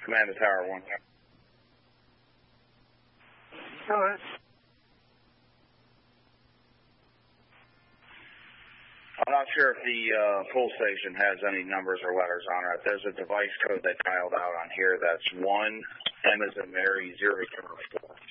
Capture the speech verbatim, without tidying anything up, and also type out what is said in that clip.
Command to Tower one. All right. I'm not sure if the uh, pull station has any numbers or letters on it. There's a device code they dialed out on here that's one, M as in Mary, zero, zero, four.